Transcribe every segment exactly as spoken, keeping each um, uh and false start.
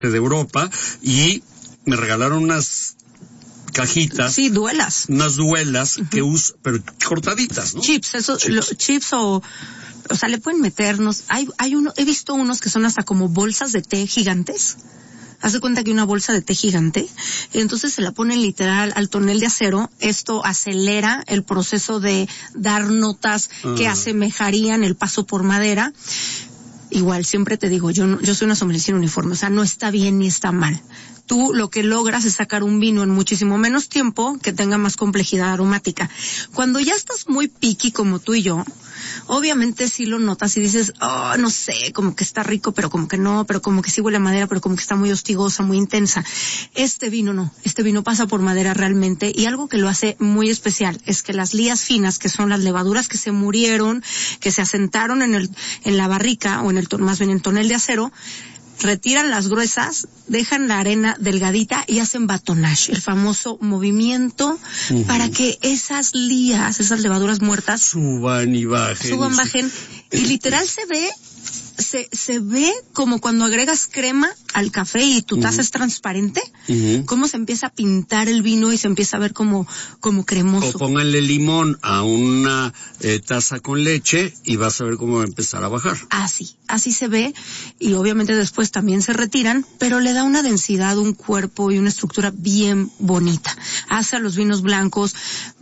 de Europa y me regalaron unas cajitas. Sí, duelas. Unas duelas uh-huh. que uso, pero cortaditas, ¿no? Chips, eso, chips, lo, chips o, o sea, le pueden meternos. Hay, hay uno, he visto unos que son hasta como bolsas de té gigantes. Haz de cuenta que una bolsa de té gigante, y entonces se la ponen literal al tonel de acero. Esto acelera el proceso de dar notas uh-huh. que asemejarían el paso por madera. Igual, siempre te digo, yo no, yo soy una sommelier uniforme, o sea, no está bien ni está mal. Tú lo que logras es sacar un vino en muchísimo menos tiempo que tenga más complejidad aromática. Cuando ya estás muy picky como tú y yo, obviamente sí lo notas y dices, oh, no sé, como que está rico, pero como que no, pero como que sí huele a madera, pero como que está muy hostigosa, muy intensa. Este vino no, este vino pasa por madera realmente, y algo que lo hace muy especial es que las lías finas, que son las levaduras que se murieron, que se asentaron en el, en la barrica, o en el, más bien en el tonel de acero, retiran las gruesas, dejan la arena delgadita y hacen batonnage, el famoso movimiento uh-huh. para que esas lías, esas levaduras muertas suban y bajen. Suban, bajen. Y literal se ve, se, se ve como cuando agregas crema al café y tu taza uh-huh. es transparente, uh-huh. cómo se empieza a pintar el vino y se empieza a ver como, como cremoso. O pónganle limón a una eh, taza con leche y vas a ver cómo va a empezar a bajar. Así, así se ve, y obviamente después también se retiran, pero le da una densidad, un cuerpo y una estructura bien bonita. Hace a los vinos blancos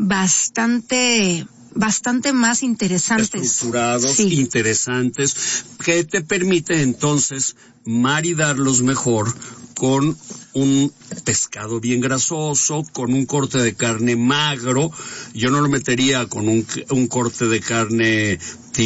bastante... bastante más interesantes. Estructurados, sí. interesantes, que te permite entonces maridarlos mejor con un pescado bien grasoso, con un corte de carne magro. Yo no lo metería con un, un corte de carne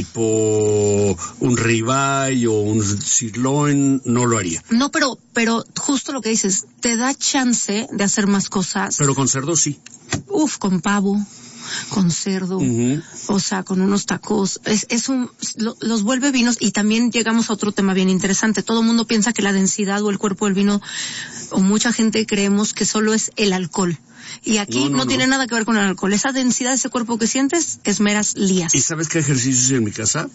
tipo un ribeye o un sirloin, no lo haría. No, pero, pero justo lo que dices, te da chance de hacer más cosas. Pero con cerdo sí. Uf, con pavo, con cerdo, uh-huh. o sea, con unos tacos, es, es un, lo, los vuelve vinos. Y también llegamos a otro tema bien interesante. Todo el mundo piensa que la densidad o el cuerpo del vino, o mucha gente creemos que solo es el alcohol. Y aquí no, no, no tiene no. nada que ver con el alcohol. Esa densidad, ese cuerpo que sientes, es meras lías. ¿Y sabes qué ejercicio hice en mi casa?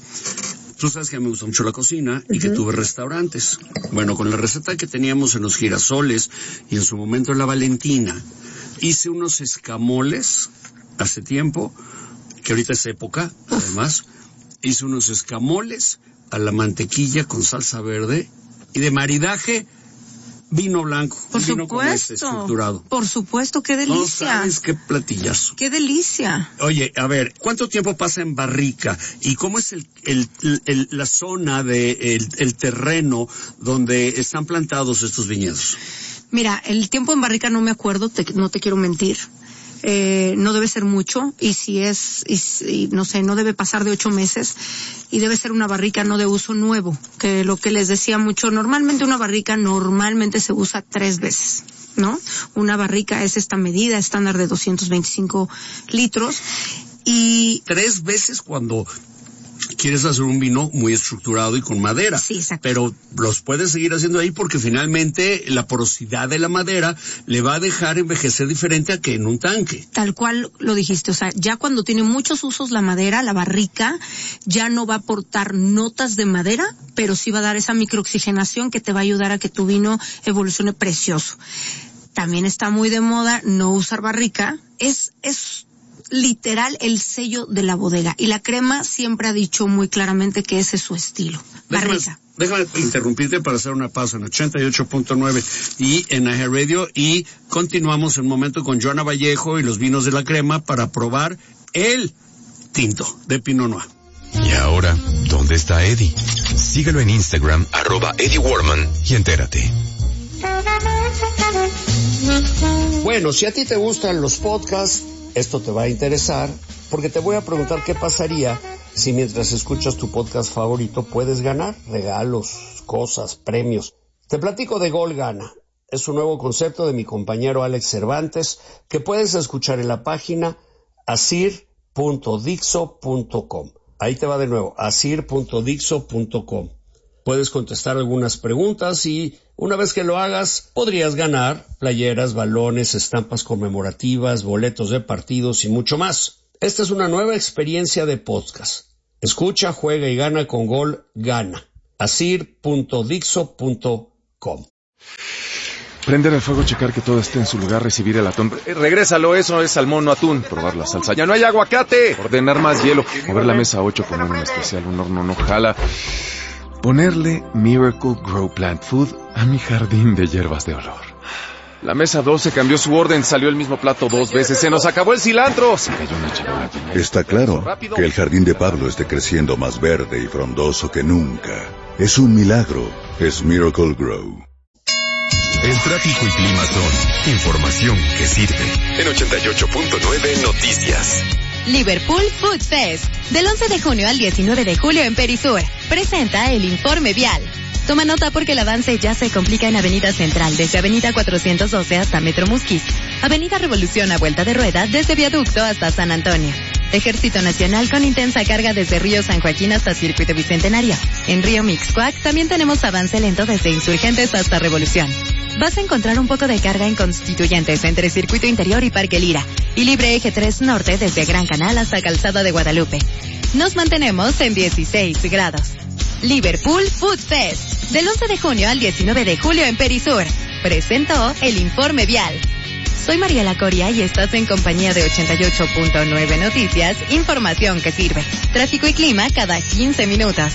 Tú sabes que a mí me gusta mucho la cocina y uh-huh. que tuve restaurantes. Bueno, con la receta que teníamos en los Girasoles y en su momento en la Valentina, hice unos escamoles hace tiempo, que ahorita es época, además, hice unos escamoles a la mantequilla con salsa verde y de maridaje vino blanco, por vino supuesto, con este estructurado. Por supuesto, qué delicia. No sabes qué platillazo. Qué delicia. Oye, a ver, ¿cuánto tiempo pasa en barrica? ¿Y cómo es el, el, el la zona de el, el terreno donde están plantados estos viñedos? Mira, el tiempo en barrica no me acuerdo, te, no te quiero mentir. Eh, no debe ser mucho, y si es, y si, no sé, no debe pasar de ocho meses, y debe ser una barrica no de uso nuevo, que lo que les decía mucho, normalmente una barrica normalmente se usa tres veces, ¿no? Una barrica es esta medida estándar de doscientos veinticinco litros, y... Tres veces cuando quieres hacer un vino muy estructurado y con madera. Sí, exacto. Pero los puedes seguir haciendo ahí porque finalmente la porosidad de la madera le va a dejar envejecer diferente a que en un tanque. Tal cual lo dijiste, o sea, ya cuando tiene muchos usos la madera, la barrica, ya no va a aportar notas de madera, pero sí va a dar esa microoxigenación que te va a ayudar a que tu vino evolucione precioso. También está muy de moda no usar barrica, es, es literal el sello de la bodega, y la crema siempre ha dicho muy claramente que ese es su estilo. Barrica. Déjame, déjame interrumpirte para hacer una pausa en ochenta y ocho punto nueve y en A G Radio, y continuamos en un momento con Joana Vallejo y los vinos de la crema para probar el tinto de Pinot Noir. Y ahora, ¿dónde está Eddie? Síguelo en Instagram, arroba Eddie Warman, y entérate. Bueno, si a ti te gustan los podcasts, esto te va a interesar, porque te voy a preguntar qué pasaría si mientras escuchas tu podcast favorito puedes ganar regalos, cosas, premios. Te platico de Gol Gana. Es un nuevo concepto de mi compañero Alex Cervantes que puedes escuchar en la página asir punto dixo punto com. Ahí te va de nuevo, asir punto dixo punto com. Puedes contestar algunas preguntas y una vez que lo hagas, podrías ganar playeras, balones, estampas conmemorativas, boletos de partidos y mucho más. Esta es una nueva experiencia de podcast. Escucha, juega y gana con Gol Gana. asir punto dixo punto com. Prender el fuego, checar que todo esté en su lugar, recibir el atún. Eh, regrésalo, eso es salmón, no atún. Probar la salsa. ¡Ya no hay aguacate! Ordenar más hielo. Mover la mesa ocho, poner un especial, un horno no jala. Ponerle Miracle Grow Plant Food a mi jardín de hierbas de olor. La mesa doce cambió su orden, salió el mismo plato dos veces, se nos acabó el cilantro. Se cayó una charola. Está claro que el jardín de Pablo esté creciendo más verde y frondoso que nunca. Es un milagro, es Miracle Grow. El tráfico y clima son información que sirve. En ochenta y ocho punto nueve Noticias. Liverpool Food Fest, del once de junio al diecinueve de julio en Perisur, presenta el informe vial. Toma nota porque el avance ya se complica en Avenida Central, desde Avenida cuatrocientos doce hasta Metro Musquis. Avenida Revolución a vuelta de rueda, desde Viaducto hasta San Antonio. Ejército Nacional con intensa carga desde Río San Joaquín hasta Circuito Bicentenario. En Río Mixcoac también tenemos avance lento desde Insurgentes hasta Revolución. Vas a encontrar un poco de carga en Constituyentes entre Circuito Interior y Parque Lira. Y Libre Eje tres Norte desde Gran Canal hasta Calzada de Guadalupe. Nos mantenemos en dieciséis grados. Liverpool Food Fest, del once de junio al diecinueve de julio en Perisur, presentó el informe vial. Soy Mariela Coria y estás en compañía de ochenta y ocho punto nueve Noticias, información que sirve. Tráfico y clima cada quince minutos.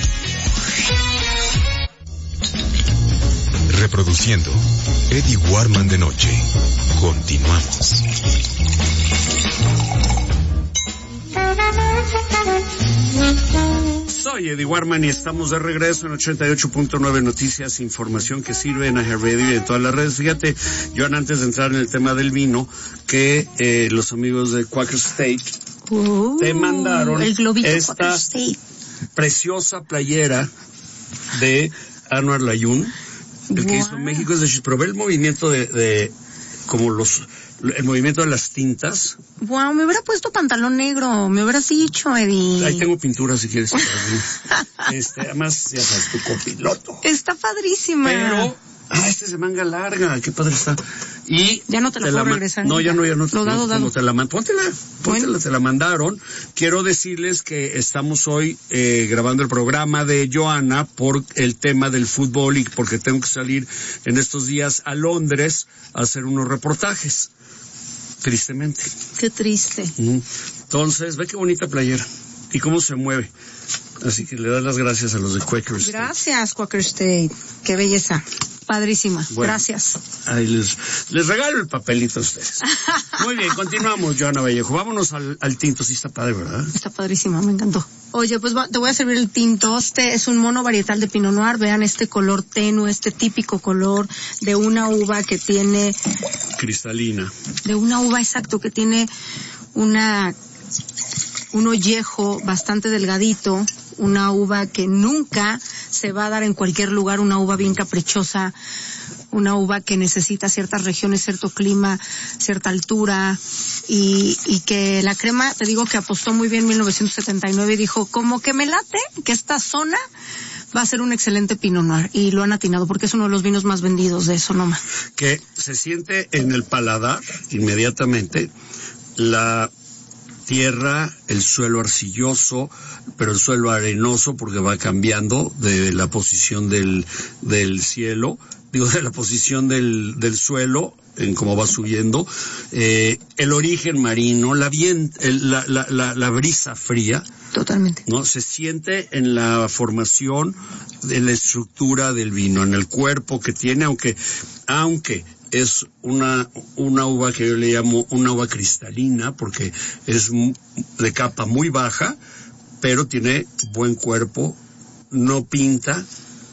Reproduciendo Eddie Warman de noche. Continuamos. Soy Eddie Warman y estamos de regreso en ochenta y ocho punto nueve Noticias, información que sirve en iHeartRadio y en todas las redes. Fíjate, Joan, antes de entrar en el tema del vino, que eh, los amigos de Quaker State uh, te mandaron el globito esta preciosa playera de Anwar Layún, el wow. que hizo México es de probé el movimiento de, de como los el movimiento de las tintas. Wow, me hubiera puesto pantalón negro, me hubieras dicho, Eddie. Ahí tengo pintura si quieres. este, además, ya sabes, tu copiloto. Está padrísima. Pero, ah, este es de manga larga, qué padre está. Y ya no te la puedo la regresar. No, ya no, ya no. Lo dado, no, dado. Como te la póntela, póntela, bueno. Te la mandaron. Quiero decirles que estamos hoy eh, grabando el programa de Joana por el tema del fútbol y porque tengo que salir en estos días a Londres a hacer unos reportajes. Tristemente. Qué triste. Entonces, ve qué bonita playera y cómo se mueve. Así que le das las gracias a los de Quaker State. Gracias, Quaker State. Qué belleza. Padrísima. Bueno, gracias. Ahí les, les regalo el papelito a ustedes. Muy bien, continuamos, Joana Vallejo. Vámonos al, al tinto. Sí está padre, ¿verdad? Está padrísima, me encantó. Oye, pues va, te voy a servir el tinto. Este es un mono varietal de Pinot Noir. Vean este color tenue, este típico color de una uva que tiene... Cristalina. De una uva, exacto, que tiene una... un ollejo bastante delgadito, una uva que nunca se va a dar en cualquier lugar, una uva bien caprichosa, una uva que necesita ciertas regiones, cierto clima, cierta altura, y, y que la crema, te digo que apostó muy bien en mil novecientos setenta y nueve y dijo, como que me late que esta zona va a ser un excelente Pinot Noir, y lo han atinado porque es uno de los vinos más vendidos de Sonoma. Que se siente en el paladar inmediatamente la tierra, el suelo arcilloso, pero el suelo arenoso porque va cambiando de la posición del, del cielo, digo, de la posición del, del suelo, en cómo va subiendo, eh, el origen marino, la, bien, el, la, la, la, la brisa fría. Totalmente. ¿No? Se siente en la formación de la estructura del vino, en el cuerpo que tiene, aunque, aunque es una, una uva que yo le llamo una uva cristalina, porque es de capa muy baja, pero tiene buen cuerpo, no pinta,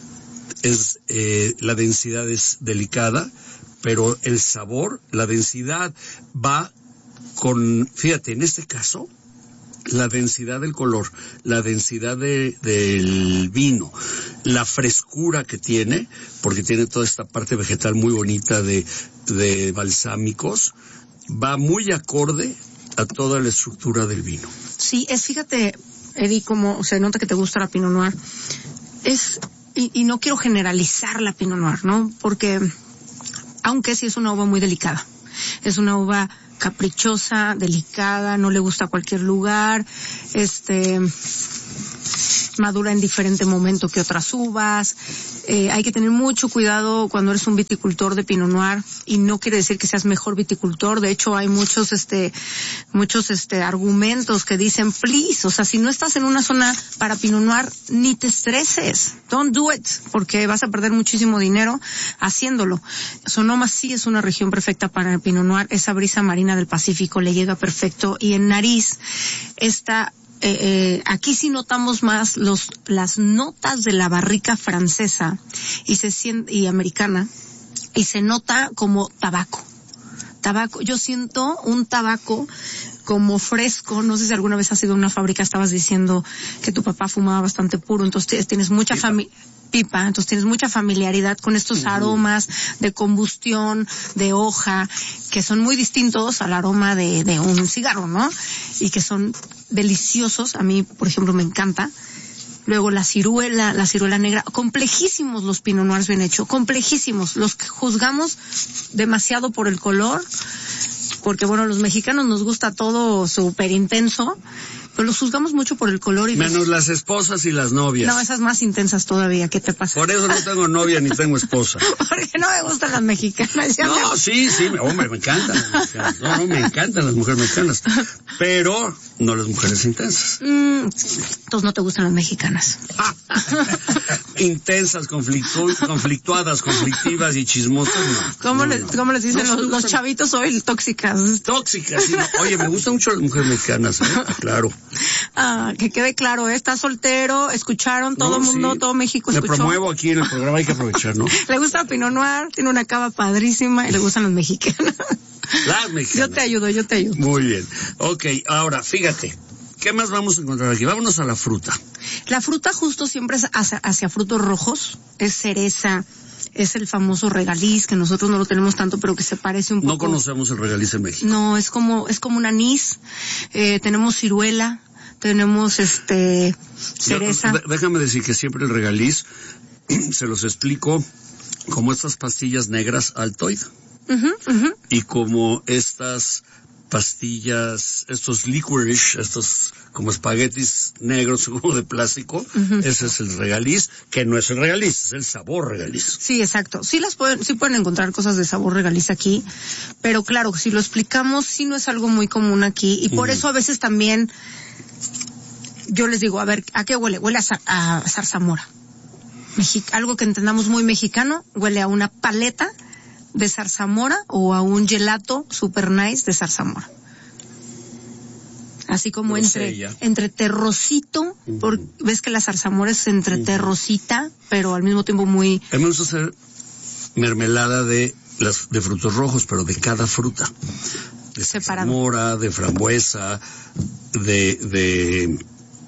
es, eh, la densidad es delicada, pero el sabor, la densidad va con, fíjate, en este caso, la densidad del color, la densidad de, del vino, la frescura que tiene, porque tiene toda esta parte vegetal muy bonita de, de balsámicos, va muy acorde a toda la estructura del vino. Sí, es, fíjate, Eddie, como se nota que te gusta la Pinot Noir, es, y, y no quiero generalizar la Pinot Noir, ¿no? Porque, aunque sí es una uva muy delicada, es una uva caprichosa, delicada, no le gusta a cualquier lugar, este, madura en diferente momento que otras uvas. Eh, hay que tener mucho cuidado cuando eres un viticultor de Pinot Noir, y no quiere decir que seas mejor viticultor. De hecho, hay muchos, este, muchos, este, argumentos que dicen, please, o sea, si no estás en una zona para Pinot Noir, ni te estreses. Don't do it, porque vas a perder muchísimo dinero haciéndolo. Sonoma sí es una región perfecta para el Pinot Noir. Esa brisa marina del Pacífico le llega perfecto, y en nariz está Eh, eh, aquí sí notamos más los las notas de la barrica francesa y se siente, y americana, y se nota como tabaco. Tabaco, yo siento un tabaco como fresco. No sé si alguna vez has ido a una fábrica, estabas diciendo que tu papá fumaba bastante puro, entonces tienes mucha familia. Pipa, entonces tienes mucha familiaridad con estos uh-huh. aromas de combustión, de hoja, que son muy distintos al aroma de, de un cigarro, ¿no? Y que son deliciosos. A mí, por ejemplo, me encanta. Luego la ciruela, la ciruela negra, complejísimos los Pinot Noirs bien hechos, complejísimos. Los que juzgamos demasiado por el color, porque bueno, los mexicanos nos gusta todo súper intenso, pero los juzgamos mucho por el color. Y menos los... las esposas y las novias. No, esas más intensas todavía. ¿Qué te pasa? Por eso no tengo novia ni tengo esposa. Porque no me gustan las mexicanas. No, me... sí, sí, hombre, me encantan las mexicanas. No, no, me encantan las mujeres mexicanas. Pero no las mujeres intensas. Mm, entonces no te gustan las mexicanas. Intensas, conflictu... conflictuadas, conflictivas y chismosas. No. ¿Cómo, no, le, no. ¿Cómo les dicen no, los, no, los no, chavitos hoy? Tóxicas. Tóxicas, sí. Oye, me gustan mucho las mujeres mexicanas, ¿eh? Claro. Ah, que quede claro, ¿eh? Estás soltero, escucharon, todo el no, mundo, sí. todo México escuchó. Me promuevo aquí en el programa, hay que aprovechar, ¿no? Le gusta el Pinot Noir, tiene una cava padrísima y le gustan los mexicanos. Las mexicanas. Yo te ayudo, yo te ayudo. Muy bien. Ok, ahora, fíjate. ¿Qué más vamos a encontrar aquí? Vámonos a la fruta. La fruta justo siempre es hacia, hacia frutos rojos, es cereza, es el famoso regaliz, que nosotros no lo tenemos tanto, pero que se parece un poco. No conocemos el regaliz en México. No, es como, es como un anís, eh, tenemos ciruela, tenemos este, cereza. Yo, déjame decir que siempre el regaliz, se los explico, como estas pastillas negras Altoid. Uh-huh, uh-huh. Y como estas pastillas, estos licorice, estos como espaguetis negros como de plástico, uh-huh. Ese es el regaliz, que no es el regaliz, es el sabor regaliz. Sí, exacto. Sí las pueden, sí pueden encontrar cosas de sabor regaliz aquí, pero claro, si lo explicamos, sí no es algo muy común aquí, y por uh-huh. eso a veces también yo les digo, a ver, ¿a qué huele? Huele a, a zarzamora. Mexi- algo que entendamos muy mexicano, huele a una paleta de zarzamora o a un gelato super nice de zarzamora. Así como entre, entre terrocito, uh-huh. por, ves que la zarzamora es entre uh-huh. terrocita, pero al mismo tiempo muy... A mí me gusta hacer mermelada de las de frutos rojos, pero de cada fruta. De zarzamora, de frambuesa, de, de,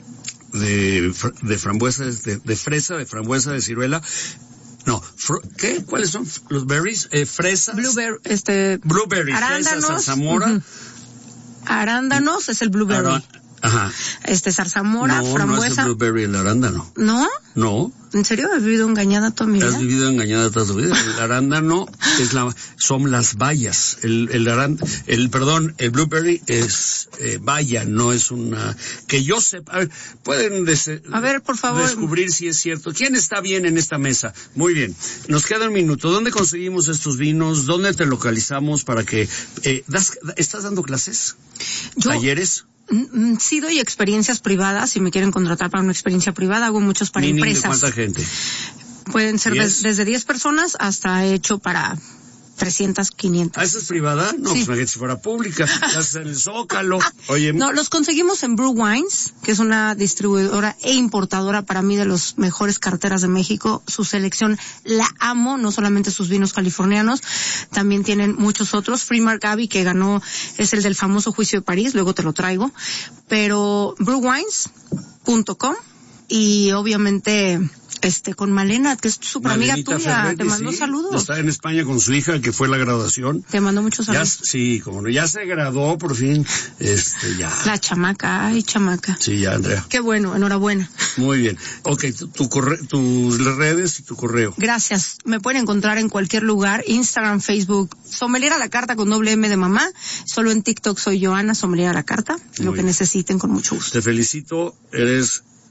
de, de frambuesa, de, de fresa, de frambuesa, de ciruela. No, fr- ¿qué? ¿Cuáles son los berries? Eh, fresas. Blueberry, este. Blueberry, fresa, zarzamora. Uh-huh. Arándanos es el blueberry. Ara- Ajá. Este, zarzamora, no, frambuesa. No, es el blueberry, el arándano. ¿No? No. ¿En serio? ¿Has vivido engañada toda mi vida? Has vivido engañada toda tu vida. El arándano es la, son las bayas. El, el arándano, el, perdón, el blueberry es, eh, baya, no es una, que yo sepa, a ver, pueden des- a ver, por favor. descubrir si es cierto. ¿Quién está bien en esta mesa? Muy bien. Nos queda un minuto. ¿Dónde conseguimos estos vinos? ¿Dónde te localizamos para que, eh, das, estás dando clases? Yo, ¿Talleres? Sí doy experiencias privadas, si me quieren contratar para una experiencia privada, hago muchos para ¿Mínimo empresas. de cuánta gente? Pueden ser des, desde diez personas hasta hecho para trescientas, quinientas. ¿Ah, esa es privada? No, sí. Pues si fuera pública, haces en el Zócalo. Oye. No, los conseguimos en Brew Wines, que es una distribuidora e importadora para mí de los mejores carteras de México. Su selección la amo, no solamente sus vinos californianos, también tienen muchos otros. Freemark Abbey, que ganó, es el del famoso juicio de París, luego te lo traigo. Pero brew wines punto com y obviamente este con Malena, que es súper amiga tuya, Ferretti, te mando sí, saludos. Está en España con su hija, que fue la graduación. Te mando muchos saludos. Ya, sí, como no, ya se graduó por fin, este, ya. La chamaca, ay, chamaca. Sí, ya, Andrea. Qué bueno, enhorabuena. Muy bien. Ok, tu, tu corre, tus redes y tu correo. Gracias. Me pueden encontrar en cualquier lugar, Instagram, Facebook, Sommelier a la Carta con doble M de mamá. Solo en TikTok soy Joana, Sommelier a la Carta. Muy lo que bien. Necesiten, con mucho gusto. Te felicito, eres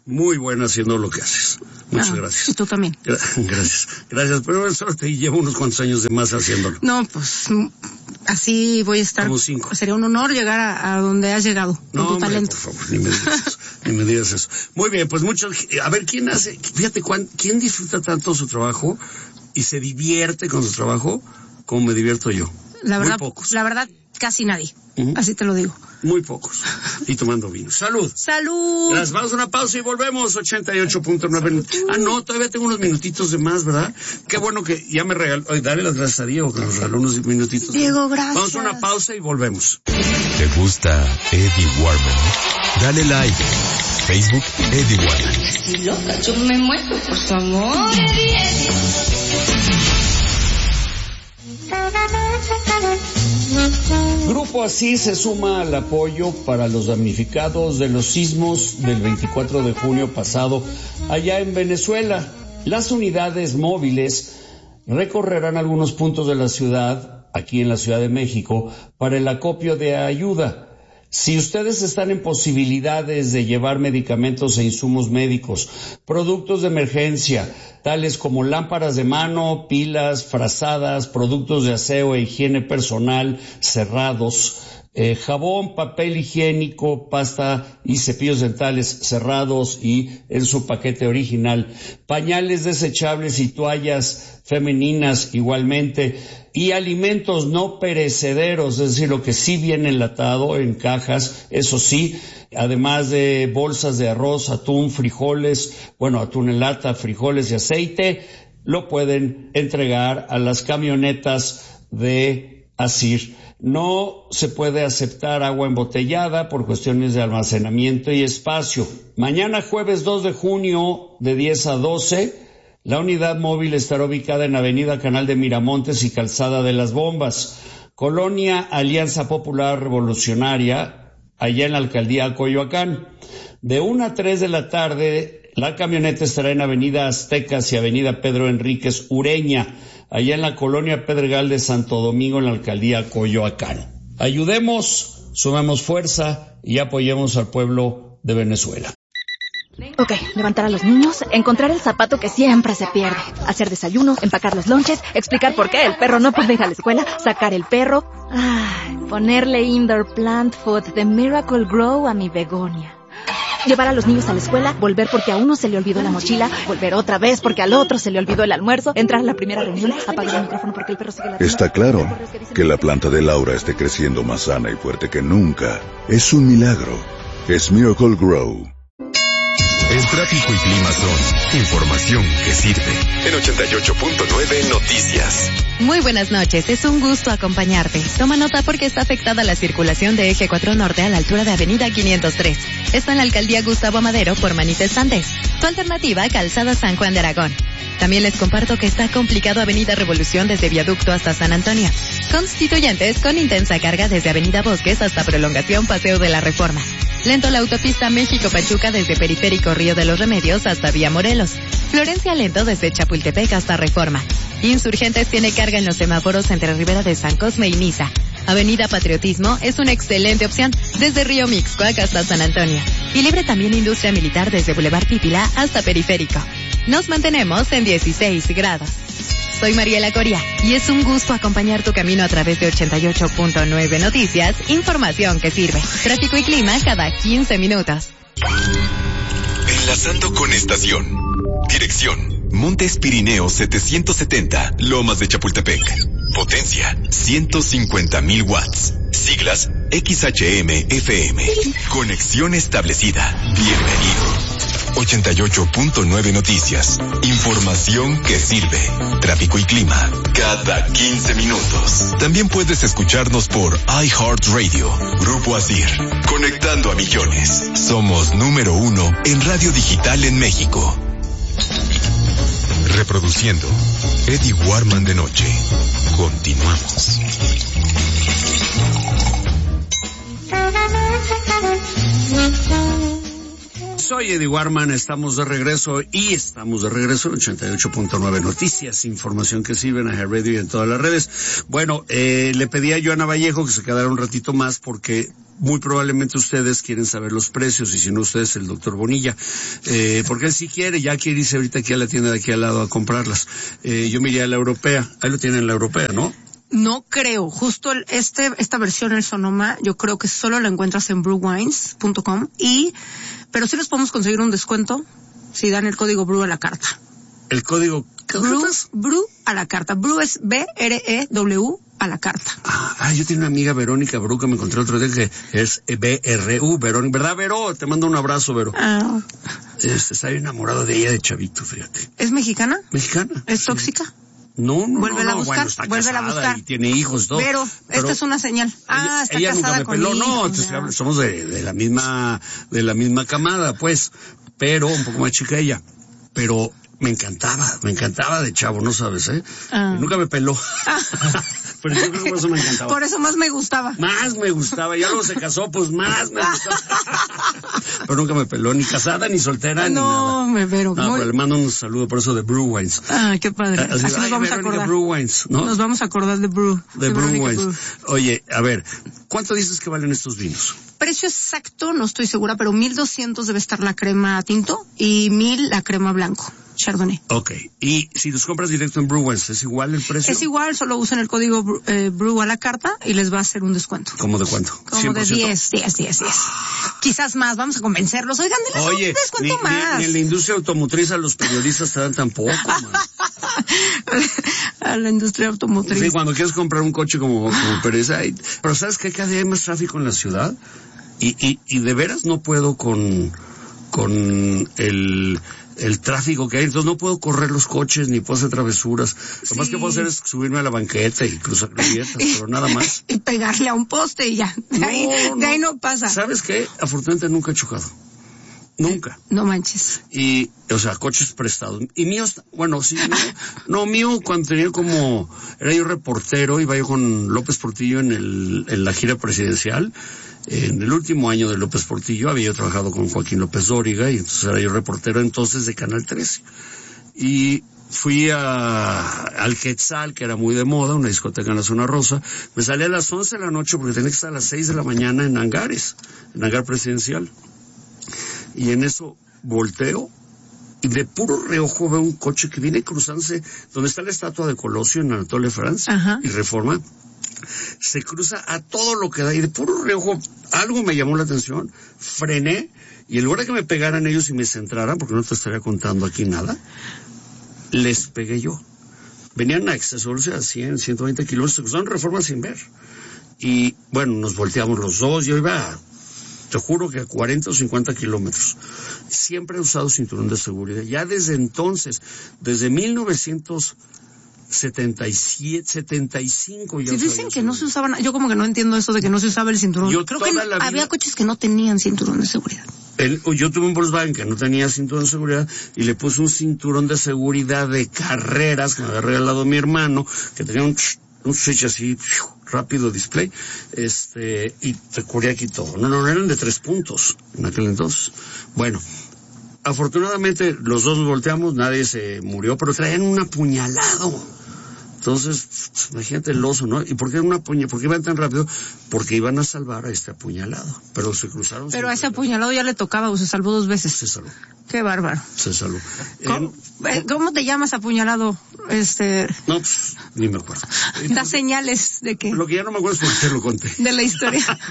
muy buena haciendo lo que haces. Muchas ah, gracias. Y tú también. Gra- gracias. Gracias. Pero bueno, suerte y llevo unos cuantos años de más haciéndolo. No, pues así voy a estar. Como cinco. Sería un honor llegar a, a donde has llegado con no, tu hombre, talento. por favor, ni me digas eso. Ni me digas eso. Muy bien, pues muchos. A ver, ¿quién hace? Fíjate, ¿cuán, ¿quién disfruta tanto su trabajo y se divierte con su trabajo como me divierto yo? La verdad, muy pocos. La verdad, casi nadie. Uh-huh. Así te lo digo. Muy pocos. Y tomando vino. ¡Salud! ¡Salud! Las vamos a una pausa y volvemos. ochenta y ocho punto nueve. Ah, no, todavía tengo unos minutitos de más, ¿verdad? Qué bueno que ya me regaló. Oye, dale las gracias a Diego que nos regaló unos minutitos. Diego, gracias. Vamos a una pausa y volvemos. ¿Te gusta Eddie Warman? Dale like. Facebook, Eddie Warman. Estoy loca, yo me muero por su amor, Eddie, Eddie. Grupo Así se suma al apoyo para los damnificados de los sismos del veinticuatro de junio pasado allá en Venezuela. Las unidades móviles recorrerán algunos puntos de la ciudad, aquí en la Ciudad de México, para el acopio de ayuda. Si ustedes están en posibilidades de llevar medicamentos e insumos médicos, productos de emergencia, tales como lámparas de mano, pilas, frazadas, productos de aseo e higiene personal cerrados, eh, jabón, papel higiénico, pasta y cepillos dentales cerrados y en su paquete original, pañales desechables y toallas femeninas igualmente, y alimentos no perecederos, es decir, lo que sí viene enlatado en cajas, eso sí, además de bolsas de arroz, atún, frijoles, bueno, atún en lata, frijoles y aceite, lo pueden entregar a las camionetas de Asir. No se puede aceptar agua embotellada por cuestiones de almacenamiento y espacio. Mañana jueves dos de junio de diez a doce, la unidad móvil estará ubicada en Avenida Canal de Miramontes y Calzada de las Bombas, Colonia Alianza Popular Revolucionaria, allá en la Alcaldía Coyoacán. De una a tres de la tarde, la camioneta estará en Avenida Aztecas y Avenida Pedro Enríquez Ureña, allá en la Colonia Pedregal de Santo Domingo, en la Alcaldía Coyoacán. Ayudemos, sumemos fuerza y apoyemos al pueblo de Venezuela. Ok, levantar a los niños, encontrar el zapato que siempre se pierde, hacer desayuno, empacar los lonches, explicar por qué el perro no puede ir a la escuela, sacar el perro, ay, ponerle indoor plant food de Miracle Grow a mi begonia. Llevar a los niños a la escuela, volver porque a uno se le olvidó la mochila, volver otra vez porque al otro se le olvidó el almuerzo, entrar a la primera reunión, apagar el micrófono porque el perro sigue ladrando. Está claro que la planta de Laura esté creciendo más sana y fuerte que nunca. Es un milagro. Es Miracle Grow. El tráfico y clima son información que sirve. En ochenta y ocho punto nueve Noticias. Muy buenas noches, es un gusto acompañarte. Toma nota porque está afectada la circulación de Eje cuatro Norte a la altura de Avenida quinientos tres. Está en la alcaldía Gustavo Madero por manifestantes. Tu alternativa, Calzada San Juan de Aragón. También les comparto que está complicado Avenida Revolución desde Viaducto hasta San Antonio. Constituyentes con intensa carga desde Avenida Bosques hasta Prolongación Paseo de la Reforma. Lento la autopista México-Pachuca desde Periférico Río de los Remedios hasta Vía Morelos. Florencia lento desde Chapultepec hasta Reforma. Insurgentes tiene carga en los semáforos entre Ribera de San Cosme y Niza. Avenida Patriotismo es una excelente opción desde Río Mixcoac hasta San Antonio. Y libre también Industria Militar desde Boulevard Pípila hasta Periférico. Nos mantenemos en dieciséis grados. Soy Mariela Coria y es un gusto acompañar tu camino a través de ochenta y ocho punto nueve Noticias, información que sirve. Tráfico y clima cada quince minutos. Enlazando con estación. Dirección: Montes Pirineos setecientos setenta, Lomas de Chapultepec. Potencia: ciento cincuenta mil watts. Siglas: X H M F M. Conexión establecida. Bienvenido. ochenta y ocho punto nueve Noticias. Información que sirve. Tráfico y clima cada quince minutos. También puedes escucharnos por iHeartRadio. Grupo Asir. Conectando a millones. Somos número uno en radio digital en México. Reproduciendo Eddie Warman de noche. Continuamos. Son Soy Eddie Warman, estamos de regreso y estamos de regreso en ochenta y ocho punto nueve Noticias, información que sirve en Air Radio y en todas las redes. Bueno, eh, le pedí a Joana Vallejo que se quedara un ratito más porque muy probablemente ustedes quieren saber los precios y si no ustedes el doctor Bonilla, eh, porque él sí quiere, ya quiere irse ahorita aquí a la tienda de aquí al lado a comprarlas. Eh, yo me iría a la europea, ahí lo tienen en la europea, ¿no? No creo, justo el, este, esta versión, el Sonoma, yo creo que solo la encuentras en brew wines punto com y, pero sí les podemos conseguir un descuento si dan el código brew a la carta. El código, ¿qué brew, es? brew a la carta. Brew es B R E W a la carta. Ah, yo tengo una amiga Verónica Bru que me encontré el otro día que es B R U, Verónica, ¿verdad, Vero? Te mando un abrazo, Vero. Ah. Este, está enamorado de ella de chavito, fíjate. ¿Es mexicana? ¿Mexicana? ¿Es Sí. tóxica? No, no, Vuélvela no, no, a buscar, bueno, está vuélvela a casada buscar. Y tiene hijos, todo. Pero, pero esta es una señal. Ah, ella, está ella casada nunca me con peló, hijos, no, entonces, ya. somos de, de la misma, de la misma camada, pues, pero un poco más chica ella. Pero me encantaba, me encantaba de chavo, no sabes, ¿eh? Ah. Y nunca me peló. Pero yo creo que por eso me encantaba. Por eso más me gustaba. Más me gustaba, ya luego se casó, pues más me gustaba. Pero nunca me peló, ni casada, ni soltera, no, ni nada. No, me vero. No, muy... pero le mando un saludo por eso de Brew Wines. Ah, qué padre. Así, Así ay, nos vamos Verónica a acordar. Brew Wines, ¿no? Nos vamos a acordar de Brew. De, de Brew Wines. Brew. Oye, a ver, ¿cuánto dices que valen estos vinos? Precio exacto, no estoy segura, pero mil doscientos debe estar la crema tinto y mil la crema blanco. Chardonnay. Ok. Y si los compras directo en Brew Wines, ¿es igual el precio? Es igual, solo usen el código eh, Brew a la carta y les va a hacer un descuento. ¿Cómo de cuánto? Como cien por ciento. de diez, diez, diez, diez. Quizás más, vamos a convencerlos. Oigan, denles Oye, un descuento ni, más. Ni, ni en la industria automotriz a los periodistas te dan tan poco, man. A la industria automotriz. Sí, cuando quieres comprar un coche como, como periodista. Hay, pero ¿sabes qué? Cada día hay más tráfico en la ciudad. Y, y, y de veras no puedo con, con el... el tráfico que hay, entonces no puedo correr los coches ni puedo hacer travesuras. Sí. Lo más que puedo hacer es subirme a la banqueta y cruzar grietas, pero nada más. Y pegarle a un poste y ya. De, no, ahí, no. de ahí no pasa. ¿Sabes qué? Afortunadamente nunca he chocado. Nunca. No manches. Y, o sea, coches prestados. Y míos, bueno, sí, mío, no, mío cuando tenía como, era yo reportero, iba yo con López Portillo en el, en la gira presidencial. En el último año de López Portillo había yo trabajado con Joaquín López Dóriga y entonces era yo reportero entonces de Canal trece. Y fui a, al Quetzal, que era muy de moda, una discoteca en la Zona Rosa. Me salí a las once de la noche porque tenía que estar a las seis de la mañana en Hangares, en Hangar Presidencial. Y en eso volteo y de puro reojo veo un coche que viene cruzándose donde está la estatua de Colosio en Anatole France. Ajá. Y Reforma. Se cruza a todo lo que da y de puro reojo algo me llamó la atención, frené y en lugar de que me pegaran ellos y me centraran, porque no te estaría contando aquí nada, les pegué yo. Venían a exceso, o sea, cien, ciento veinte kilómetros, se cruzaron Reforma sin ver. Y bueno, nos volteamos los dos, yo iba, te juro que a cuarenta o cincuenta kilómetros. Siempre he usado cinturón de seguridad, ya desde entonces, desde mil novecientos setenta y siete, setenta y cinco ya. Si dicen que no se usaban, yo como que no entiendo eso de que no se usaba el cinturón. Yo creo que no, había vida, coches que no tenían cinturón de seguridad. El, yo tuve un Volkswagen que no tenía cinturón de seguridad y le puse un cinturón de seguridad de carreras que me agarré al lado de mi hermano, que tenía un, un switch así, rápido display, este, y te cubría aquí todo. No, no, eran de tres puntos en aquel entonces. Bueno. Afortunadamente los dos nos volteamos, nadie se murió, pero traían un apuñalado. Entonces, pues, imagínate el oso, ¿no? ¿Y por qué una puña, por qué iban tan rápido? Porque iban a salvar a este apuñalado. Pero se cruzaron. Pero a ese apuñalado ya le tocaba o se salvó dos veces. Se salvó. Qué bárbaro. Se salvó. ¿Cómo, eh, ¿cómo te llamas apuñalado? Este. No, pues, ni me acuerdo. Da señales de que. Lo que ya no me acuerdo es por qué te lo conté. De la historia.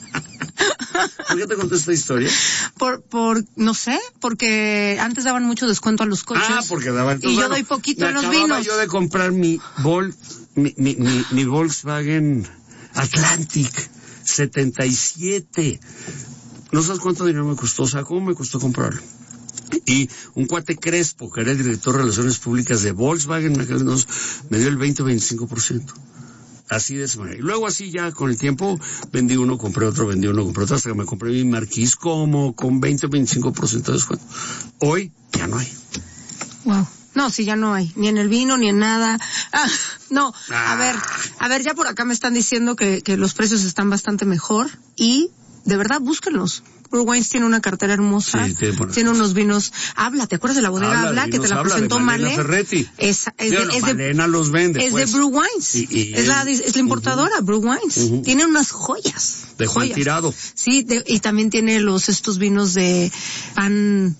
¿Por qué te conté esta historia? Por, por, no sé, porque antes daban mucho descuento a los coches. Ah, porque daban. Y yo bueno, doy poquito en los vinos. Yo de comprar mi Vol, mi, mi, mi, mi Volkswagen Atlantic setenta y siete. No sabes cuánto dinero me costó, o sea, ¿cómo me costó comprarlo? Y un cuate Crespo, que era el director de Relaciones Públicas de Volkswagen, me dio el veinte o veinticinco por ciento. Así de esa manera. Y luego así ya con el tiempo vendí uno, compré otro, vendí uno, compré otro, hasta que me compré mi Marquis como con veinte o veinticinco por ciento de descuento. Hoy ya no hay. Wow. No, sí, ya no hay. Ni en el vino, ni en nada. Ah, no, ah. a ver, a ver, ya por acá me están diciendo que, que los precios están bastante mejor y de verdad búsquenlos. Brew Wines tiene una cartera hermosa, Sí, tiene, tiene unos vinos. Habla, ¿te acuerdas de la bodega Habla, Habla, de que te la vinos Habla, presentó de Malena Male? Ferretti. Es, es, Sí, de, no, es de, Malena los vende, es pues. de Brew Wines. Y- y es, él- la, es la importadora, uh-huh. Brew Wines. Uh-huh. Tiene unas joyas. De Juan joyas. Tirado. Sí, de, y también tiene los estos vinos de pan,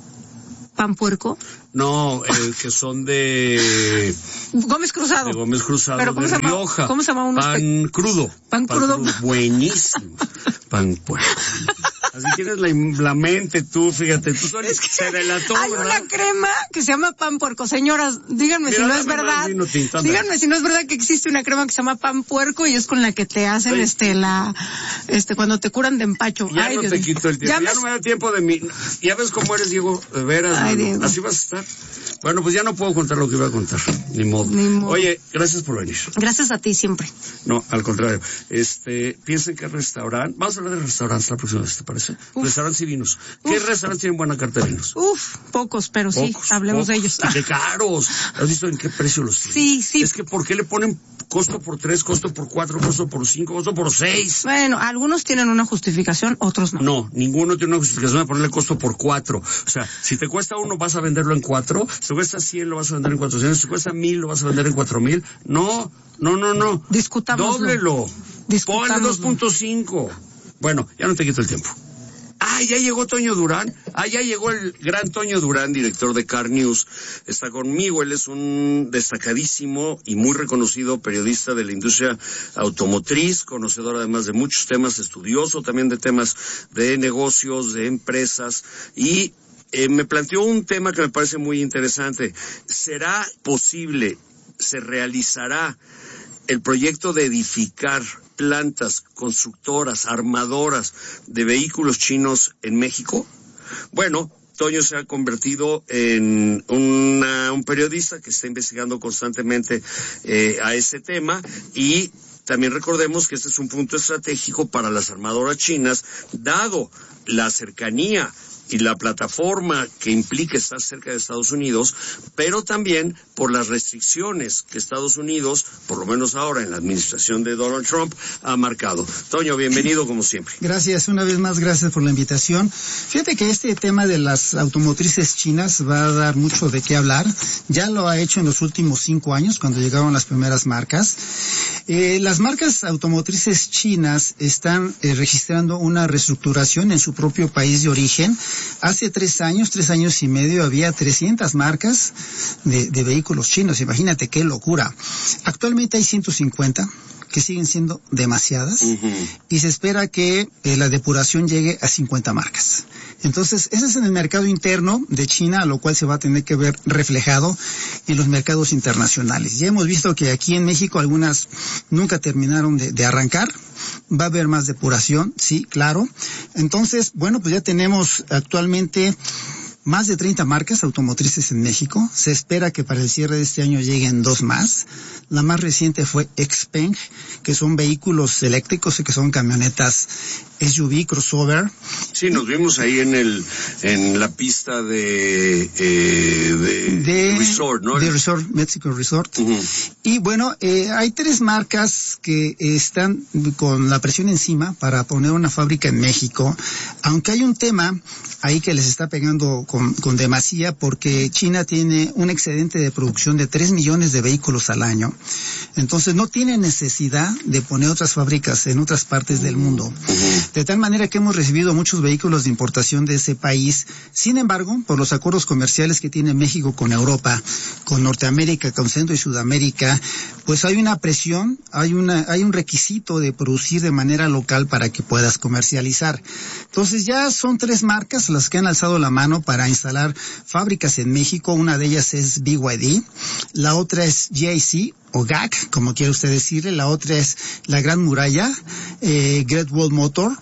pan puerco. No, eh, que son de... Gómez Cruzado. De Gómez Cruzado, Pero ¿cómo de se llama? Rioja. ¿Cómo se llama uno? Pan crudo. Pan, pan crudo. crudo. Buenísimo. Pan puerco. Así tienes la, la mente tú, fíjate, tú son, es que se delató, hay ¿verdad? una crema que se llama pan puerco. Señoras, díganme Mira, si no es verdad. Tinto, díganme si no es verdad que existe una crema que se llama pan puerco y es con la que te hacen Ay. este la este cuando te curan de empacho. Ya Ay, no Dios te mío. quito el tiempo. Ya, ya me... no me da tiempo de mí. Ya ves cómo eres, Diego, de veras. Ay, Diego. Así vas a estar. Bueno, pues ya no puedo contar lo que iba a contar. Ni modo. Ni modo. Oye, gracias por venir. Gracias a ti siempre. No, al contrario. Este, piensen que restaurante, vamos a hablar de restaurantes la próxima vez, ¿te parece? Uf. Restaurantes y vinos. ¿Qué Uf. restaurantes tienen buena carta de vinos? Uf, pocos, pero pocos, sí, hablemos pocos. de ellos. ¡Qué caros! ¿Has visto en qué precio los tienen? Sí, sí. Es que ¿por qué le ponen costo por tres, costo por cuatro, costo por cinco, costo por seis? Bueno, algunos tienen una justificación, otros no. No, ninguno tiene una justificación de ponerle costo por cuatro. O sea, si te cuesta uno, vas a venderlo en cuatro. Si te cuesta cien, lo vas a vender en cuatrocientos. Si te cuesta mil, lo vas a vender en cuatro mil. No, no, no, no. Discutámoslo. Dóblelo. Ponle dos punto cinco. Bueno, ya no te quito el tiempo. Ah, ya llegó Toño Durán. Ah, ya llegó el gran Toño Durán, director de Car News. Está conmigo. Él es un destacadísimo y muy reconocido periodista de la industria automotriz, conocedor además de muchos temas, estudioso también de temas de negocios, de empresas. Y eh, me planteó un tema que me parece muy interesante. ¿Será posible, se realizará el proyecto de edificar plantas constructoras, armadoras de vehículos chinos en México? Bueno, Toño se ha convertido en una, un periodista que está investigando constantemente eh, a ese tema y también recordemos que este es un punto estratégico para las armadoras chinas, dado la cercanía y la plataforma que implica estar cerca de Estados Unidos, pero también por las restricciones que Estados Unidos, por lo menos ahora en la administración de Donald Trump, ha marcado. Toño, bienvenido como siempre. Gracias, una vez más, gracias por la invitación. Fíjate que este tema de las automotrices chinas va a dar mucho de qué hablar. Ya lo ha hecho en los últimos cinco años, cuando llegaron las primeras marcas. Eh, las marcas automotrices chinas están eh, registrando una reestructuración en su propio país de origen. Hace tres años, tres años y medio, había trescientas marcas de, de vehículos chinos. Imagínate qué locura. Actualmente hay ciento cincuenta, que siguen siendo demasiadas, uh-huh. y se espera que eh, la depuración llegue a cincuenta marcas. Entonces, ese es en el mercado interno de China, lo cual se va a tener que ver reflejado en los mercados internacionales. Ya hemos visto que aquí en México algunas nunca terminaron de, de arrancar. Va a haber más depuración, sí, claro. Entonces, bueno, pues ya tenemos actualmente más de treinta marcas automotrices en México. Se espera que para el cierre de este año lleguen dos más. La más reciente fue Xpeng, que son vehículos eléctricos y que son camionetas S U V, crossover. Sí, nos vimos ahí en el en la pista de eh, de, de Resort, ¿no? De Resort, Mexico Resort. Uh-huh. Y bueno, eh, hay tres marcas que están con la presión encima para poner una fábrica en México, aunque hay un tema ahí que les está pegando con, con demasía, porque China tiene un excedente de producción de tres millones de vehículos al año. Entonces no tiene necesidad de poner otras fábricas en otras partes del mundo. Uh-huh. De tal manera que hemos recibido muchos vehículos de importación de ese país. Sin embargo, por los acuerdos comerciales que tiene México con Europa, con Norteamérica, con Centro y Sudamérica, pues hay una presión, hay una, hay un requisito de producir de manera local para que puedas comercializar. Entonces ya son tres marcas las que han alzado la mano para instalar fábricas en México. Una de ellas es B Y D, la otra es G A C, o G A C, como quiera usted decirle, la otra es la Gran Muralla, eh, Great Wall Motor,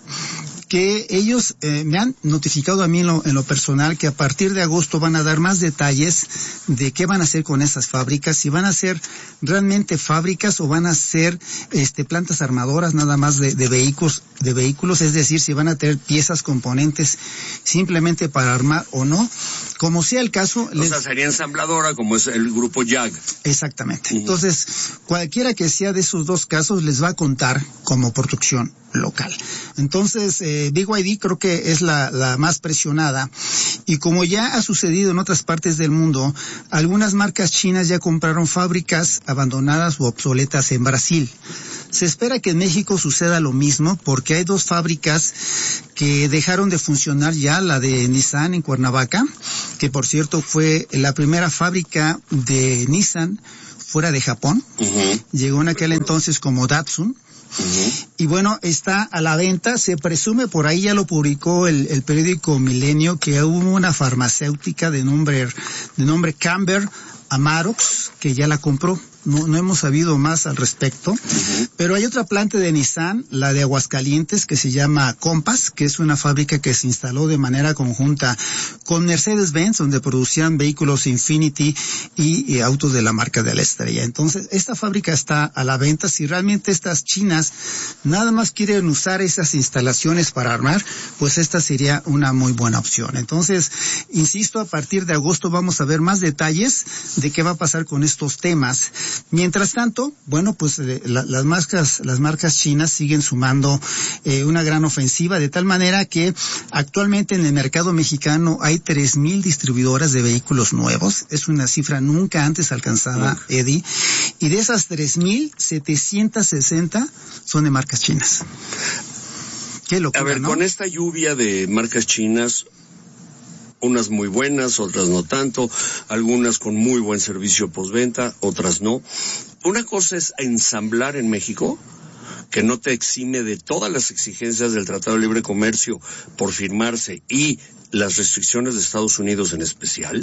que ellos eh, me han notificado a mí en lo, en lo personal que a partir de agosto van a dar más detalles de qué van a hacer con esas fábricas, si van a ser realmente fábricas o van a ser este plantas armadoras nada más de, de vehículos, de vehículos, es decir, si van a tener piezas, componentes simplemente para armar o no. Como sea el caso... O les... sea, sería ensambladora como es el grupo Y A G. Exactamente. Uh-huh. Entonces, cualquiera que sea de esos dos casos les va a contar como producción local. Entonces, eh, B Y D creo que es la, la más presionada. Y como ya ha sucedido en otras partes del mundo, algunas marcas chinas ya compraron fábricas abandonadas u obsoletas en Brasil. Se espera que en México suceda lo mismo porque hay dos fábricas que dejaron de funcionar ya, la de Nissan en Cuernavaca, que por cierto fue la primera fábrica de Nissan fuera de Japón. Uh-huh. Llegó en aquel entonces como Datsun. Uh-huh. Y bueno, está a la venta, se presume, por ahí ya lo publicó el, el periódico Milenio, que hubo una farmacéutica de nombre, de nombre Camber Amarox, que ya la compró. No, no hemos sabido más al respecto, uh-huh. Pero hay otra planta de Nissan, la de Aguascalientes, que se llama Compass, que es una fábrica que se instaló de manera conjunta con Mercedes-Benz, donde producían vehículos Infiniti y, y autos de la marca de la estrella. Entonces, esta fábrica está a la venta. Si realmente estas chinas nada más quieren usar esas instalaciones para armar, pues esta sería una muy buena opción. Entonces, insisto, a partir de agosto vamos a ver más detalles de qué va a pasar con estos temas. Mientras tanto, bueno, pues eh, la, las marcas, las marcas chinas siguen sumando eh, una gran ofensiva, de tal manera que actualmente en el mercado mexicano hay tres mil distribuidoras de vehículos nuevos. Es una cifra nunca antes alcanzada, uh. Eddie. Y de esas tres mil, setecientas sesenta son de marcas chinas. Qué locura, A ver, ¿no? Con esta lluvia de marcas chinas, unas muy buenas, otras no tanto, algunas con muy buen servicio postventa, otras no. Una cosa es ensamblar en México, que no te exime de todas las exigencias del Tratado de Libre Comercio por firmarse y las restricciones de Estados Unidos en especial.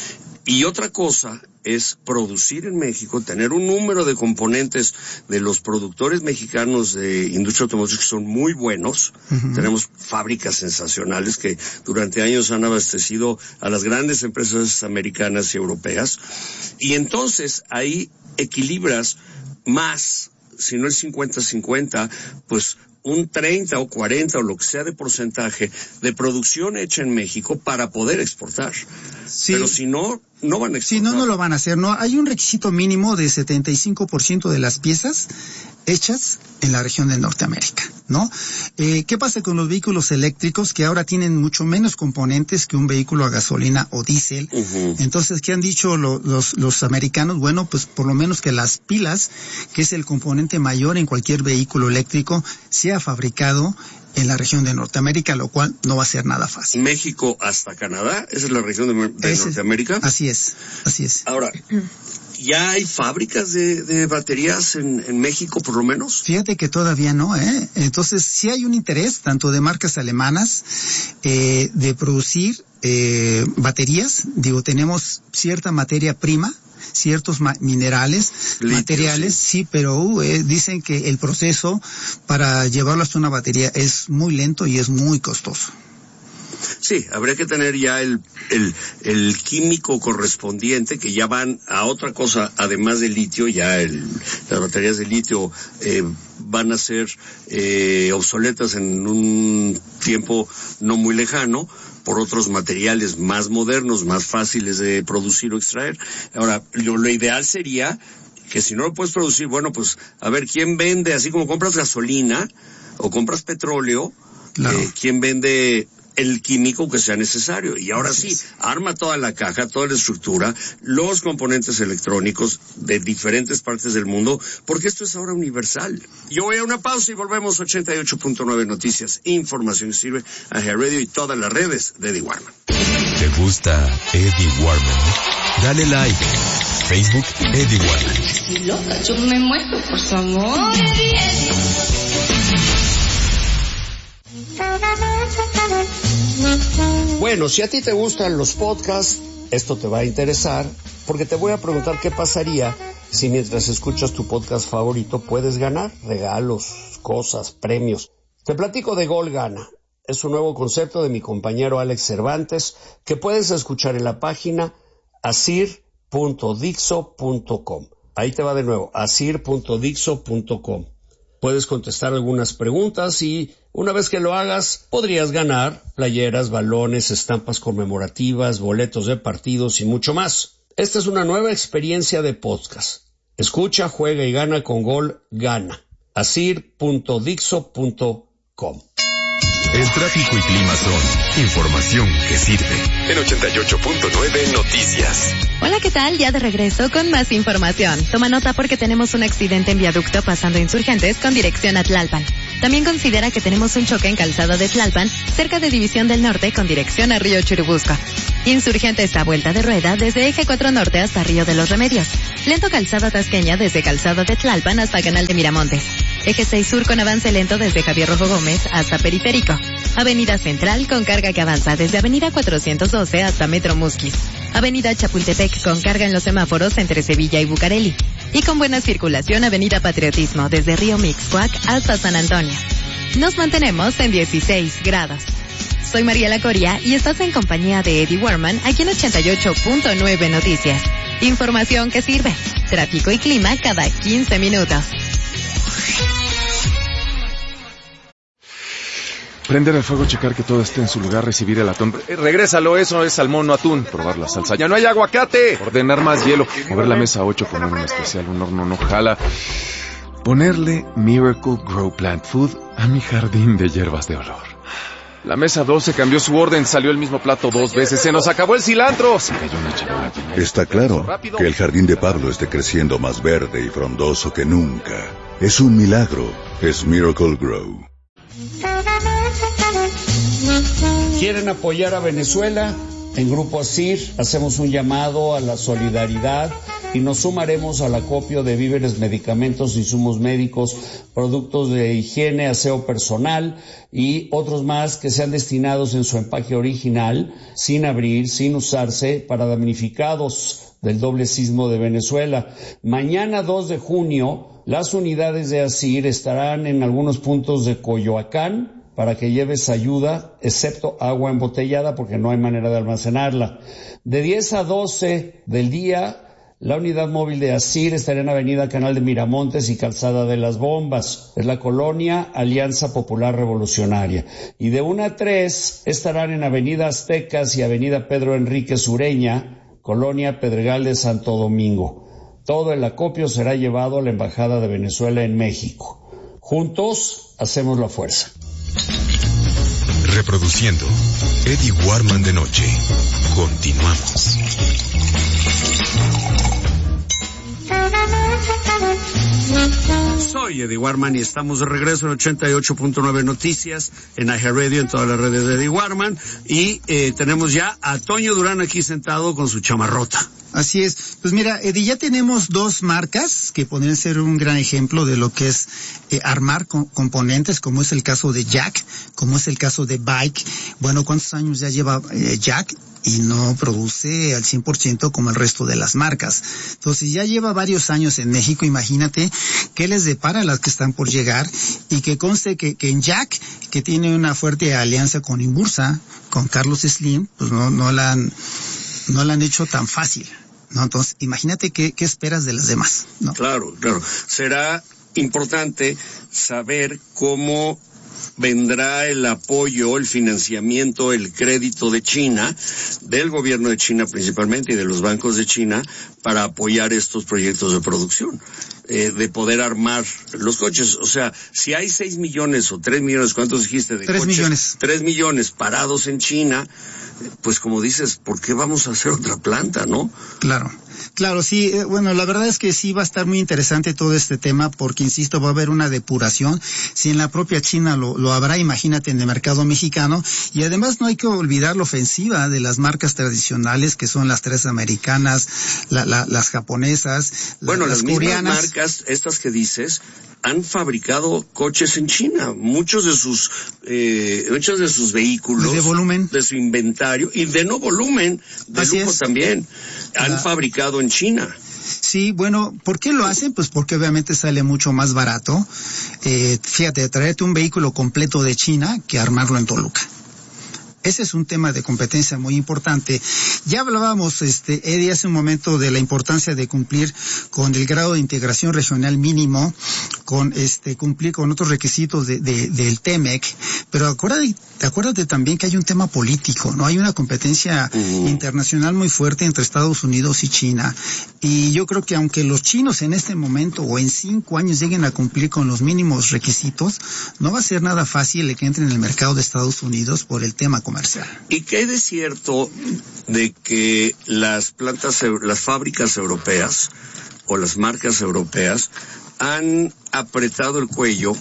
Y otra cosa es producir en México, tener un número de componentes de los productores mexicanos de industria automotriz que son muy buenos. Uh-huh. Tenemos fábricas sensacionales que durante años han abastecido a las grandes empresas americanas y europeas. Y entonces ahí equilibras más, si no el cincuenta cincuenta, pues un treinta o cuarenta o lo que sea de porcentaje de producción hecha en México para poder exportar. Sí. Pero si no, no van a exportar. Si no, no lo van a hacer. No, hay un requisito mínimo de setenta y cinco por ciento de las piezas hechas en la región de Norteamérica, ¿no? Eh, ¿Qué pasa con los vehículos eléctricos que ahora tienen mucho menos componentes que un vehículo a gasolina o diésel? Uh-huh. Entonces, ¿qué han dicho lo, los, los americanos? Bueno, pues por lo menos que las pilas, que es el componente mayor en cualquier vehículo eléctrico, sea fabricado en la región de Norteamérica, lo cual no va a ser nada fácil. México hasta Canadá, esa es la región de, de Ese, Norteamérica. Así es, así es. Ahora, ¿ya hay fábricas de, de baterías en, en México, por lo menos? Fíjate que todavía no, ¿eh? Entonces, sí hay un interés, tanto de marcas alemanas, eh, de producir eh, baterías. Digo, tenemos cierta materia prima, ciertos ma- minerales, Litio, materiales, sí, sí pero uh, eh, dicen que el proceso para llevarlo hasta una batería es muy lento y es muy costoso. Sí, habría que tener ya el, el, el químico correspondiente, que ya van a otra cosa, además del litio, ya el, las baterías de litio eh, van a ser eh, obsoletas en un tiempo no muy lejano, por otros materiales más modernos, más fáciles de producir o extraer. Ahora, lo, lo ideal sería que si no lo puedes producir, bueno, pues, a ver, ¿quién vende? Así como compras gasolina o compras petróleo, claro. eh, ¿quién vende el químico que sea necesario? Y ahora sí, arma toda la caja, toda la estructura, los componentes electrónicos de diferentes partes del mundo, porque esto es ahora universal. Yo voy a una pausa y volvemos. Ochenta y ocho punto nueve Noticias, información que sirve a G Radio y todas las redes de Eddie Warman. ¿Te gusta Eddie Warman? Dale like. Facebook, Eddie Warman. Estoy loca, yo me muero por su amor, Eddie, Eddie. Bueno, si a ti te gustan los podcasts, esto te va a interesar, porque te voy a preguntar qué pasaría si mientras escuchas tu podcast favorito puedes ganar regalos, cosas, premios. Te platico de Gol Gana. Es un nuevo concepto de mi compañero Alex Cervantes que puedes escuchar en la página asir punto dixo punto com. Ahí te va de nuevo, asir punto dixo punto com. Puedes contestar algunas preguntas y una vez que lo hagas, podrías ganar playeras, balones, estampas conmemorativas, boletos de partidos y mucho más. Esta es una nueva experiencia de podcast. Escucha, juega y gana con Gol Gana. asir punto dixo punto com. El tráfico y clima son información que sirve. En ochenta y ocho punto nueve Noticias. Hola, ¿qué tal? Ya de regreso con más información. Toma nota porque tenemos un accidente en viaducto pasando Insurgentes con dirección a Tlalpan. También considera que tenemos un choque en calzada de Tlalpan, cerca de División del Norte con dirección a Río Churubusco. Insurgentes a vuelta de rueda desde Eje cuatro Norte hasta Río de los Remedios. Lento calzada tasqueña desde calzada de Tlalpan hasta Canal de Miramontes. Eje seis Sur con avance lento desde Javier Rojo Gómez hasta Periférico. Avenida Central con carga que avanza desde Avenida cuatrocientos doce hasta Metro Musquis. Avenida Chapultepec con carga en los semáforos entre Sevilla y Bucareli. Y con buena circulación Avenida Patriotismo desde Río Mixcoac hasta San Antonio. Nos mantenemos en dieciséis grados. Soy Mariela Coria y estás en compañía de Eddie Warman aquí en ochenta y ocho punto nueve Noticias. Información que sirve. Tráfico y clima cada quince minutos. Prender el fuego, checar que todo esté en su lugar, recibir el atún. Eh, regrésalo, eso es salmón, no atún. Probar la salsa. ¡Ya no hay aguacate! Ordenar más hielo. Mover la mesa ocho, poner un especial, un horno no jala. Ponerle Miracle Grow Plant Food a mi jardín de hierbas de olor. La mesa doce cambió su orden, salió el mismo plato dos veces, se nos acabó el cilantro. Se cayó una charola. Está claro que el jardín de Pablo esté creciendo más verde y frondoso que nunca. Es un milagro, es Miracle Grow. ¿Quieren apoyar a Venezuela? En Grupo Asir hacemos un llamado a la solidaridad y nos sumaremos al acopio de víveres, medicamentos, insumos médicos, productos de higiene, aseo personal y otros más que sean destinados en su empaque original, sin abrir, sin usarse, para damnificados del doble sismo de Venezuela. Mañana dos de junio, las unidades de Asir estarán en algunos puntos de Coyoacán para que lleves ayuda, excepto agua embotellada, porque no hay manera de almacenarla. De diez a doce del día, la unidad móvil de Asir estará en Avenida Canal de Miramontes y Calzada de las Bombas. Es la colonia Alianza Popular Revolucionaria. Y de una a tres estarán en Avenida Aztecas y Avenida Pedro Enrique Sureña, colonia Pedregal de Santo Domingo. Todo el acopio será llevado a la Embajada de Venezuela en México. Juntos hacemos la fuerza. Reproduciendo Eddie Warman de noche. Continuamos. Soy Eddie Warman y estamos de regreso en ochenta y ocho punto nueve Noticias, en iHeartRadio, en todas las redes de Eddie Warman. Y eh, tenemos ya a Toño Durán aquí sentado con su chamarrota. Así es. Pues mira, Eddie, ya tenemos dos marcas que podrían ser un gran ejemplo de lo que es eh, armar co- componentes, como es el caso de Jack, como es el caso de Bike. Bueno, ¿cuántos años ya lleva eh, Jack? Y no produce al cien por ciento como el resto de las marcas. Entonces ya lleva varios años en México, imagínate qué les depara a las que están por llegar, y que conste que, que en Jack, que tiene una fuerte alianza con Inbursa, con Carlos Slim, pues no, no la han, no la han hecho tan fácil, ¿no? Entonces imagínate qué, qué esperas de las demás, ¿no? Claro, claro. Será importante saber cómo vendrá el apoyo, el financiamiento, el crédito de China, del gobierno de China principalmente y de los bancos de China, para apoyar estos proyectos de producción, eh, de poder armar los coches. O sea, si hay seis millones o tres millones, ¿cuántos dijiste de tres coches? millones. Tres millones parados en China, pues como dices, ¿por qué vamos a hacer otra planta, no? Claro. Claro, sí, eh, bueno, la verdad es que sí va a estar muy interesante todo este tema, porque, insisto, va a haber una depuración. Si en la propia China lo, lo habrá, imagínate en el mercado mexicano. Y además no hay que olvidar la ofensiva de las marcas tradicionales, que son las tres americanas, la, la, las japonesas, bueno, la, las, las coreanas. Mismas marcas, estas que dices, han fabricado coches en China. Muchos de sus, eh, muchos de sus vehículos. De volumen. De su inventario. Y de no volumen, de Así lujo es. también. Han La... fabricado en China. Sí, bueno, ¿por qué lo hacen? Pues porque obviamente sale mucho más barato. Eh, fíjate, traerte un vehículo completo de China que armarlo en Toluca. Ese es un tema de competencia muy importante. Ya hablábamos, este, Eddie, hace un momento de la importancia de cumplir con el grado de integración regional mínimo, con este, cumplir con otros requisitos de, de, del T M E C, pero acuérdate, acuérdate también que hay un tema político, ¿no? Hay una competencia uh-huh. internacional muy fuerte entre Estados Unidos y China, y yo creo que aunque los chinos en este momento o en cinco años lleguen a cumplir con los mínimos requisitos, no va a ser nada fácil el que entren en el mercado de Estados Unidos por el tema comercial. ¿Y qué hay de cierto de que las plantas, las fábricas europeas o las marcas europeas han apretado el cuello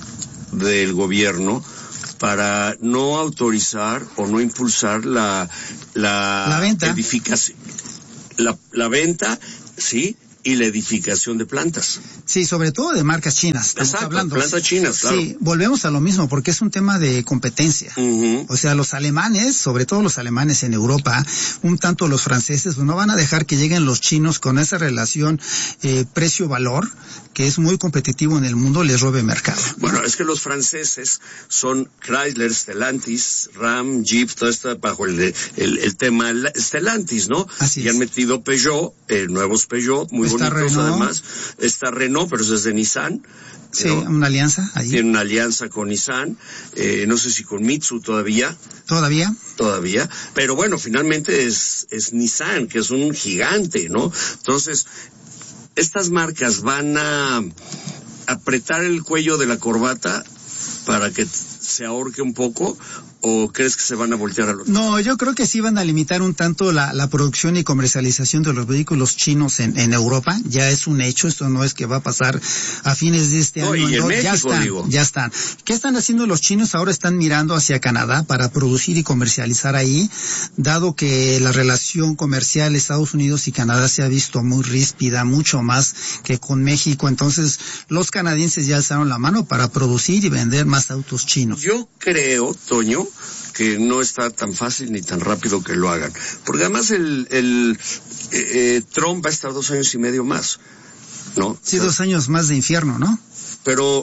del gobierno para no autorizar o no impulsar la la, la venta edificación, la, la venta, sí, y la edificación de plantas? Sí, sobre todo de marcas chinas. Estamos Exacto, hablando. plantas chinas, claro. Sí, volvemos a lo mismo, porque es un tema de competencia. Uh-huh. O sea, los alemanes, sobre todo los alemanes en Europa, un tanto los franceses, no van a dejar que lleguen los chinos con esa relación eh, precio-valor, que es muy competitivo en el mundo, les robe mercado. Bueno, es que los franceses son Chrysler, Stellantis, Ram, Jeep, todo esto bajo el, el, el tema Stellantis, ¿no? Así y es. han metido Peugeot, eh, nuevos Peugeot, muy Está bonitos Renault. además. Está Renault, pero eso es de Nissan. Sí, ¿no? una alianza ahí. Tiene una alianza con Nissan, eh, no sé si con Mitsu todavía. ¿Todavía? Todavía, pero bueno, finalmente es, es Nissan, que es un gigante, ¿no? Entonces, estas marcas van a apretar el cuello de la corbata para que se ahorque un poco, ¿o crees que se van a voltear al otro? No, yo creo que sí van a limitar un tanto la, la producción y comercialización de los vehículos chinos en, en Europa. Ya es un hecho, esto no es que va a pasar a fines de este no, año. Y en no, México, ya están, digo. ya están. ¿Qué están haciendo los chinos? Ahora están mirando hacia Canadá para producir y comercializar ahí, dado que la relación comercial Estados Unidos y Canadá se ha visto muy ríspida, mucho más que con México. Entonces, los canadienses ya alzaron la mano para producir y vender más autos chinos. Yo creo, Toño, que no está tan fácil ni tan rápido que lo hagan. Porque además el, el eh, eh, Trump va a estar dos años y medio más, ¿no? Sí, o sea, dos años más de infierno, ¿no? Pero,